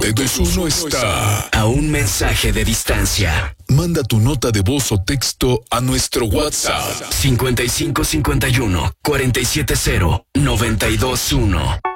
T21 está a un mensaje de distancia. Manda tu nota de voz o texto a nuestro WhatsApp 5551 470 921.